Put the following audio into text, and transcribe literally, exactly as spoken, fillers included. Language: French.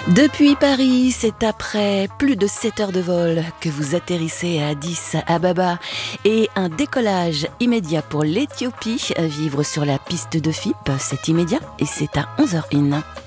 Depuis Paris, c'est après plus de sept heures de vol que vous atterrissez à Addis Ababa et un décollage immédiat pour l'Éthiopie. Vivre sur la piste de F I P, c'est immédiat et c'est à onze heures zéro un.